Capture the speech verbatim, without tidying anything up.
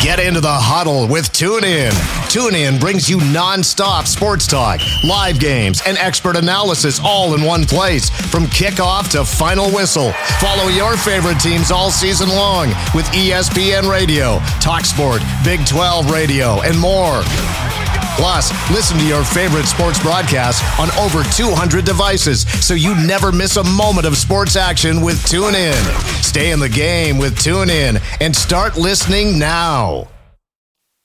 Get into the huddle with TuneIn. TuneIn brings you non-stop sports talk, live games, and expert analysis all in one place. From kickoff to final whistle. Follow your favorite teams all season long with E S P N Radio, TalkSport, Big twelve Radio, and more. Plus, listen to your favorite sports broadcasts on over two hundred devices so you never miss a moment of sports action with TuneIn. Stay in the game with TuneIn and start listening now.